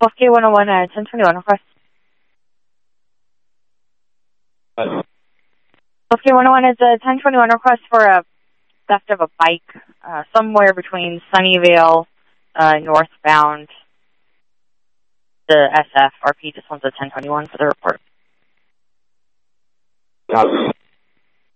Buffy 101, 1021 request. Buffy 101 is a 1021 request for a theft of a bike somewhere between Sunnyvale, northbound, the SF. RP just wants a 1021 for the report.